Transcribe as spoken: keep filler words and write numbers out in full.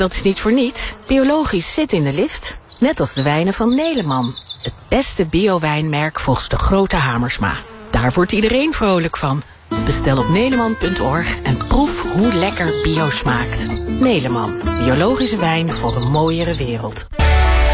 Dat is niet voor niets. Biologisch zit in de lift. Net als de wijnen van Neleman. Het beste bio-wijnmerk volgens de grote Hamersma. Daar wordt iedereen vrolijk van. Bestel op neleman punt org en proef hoe lekker bio smaakt. Neleman. Biologische wijn voor een mooiere wereld.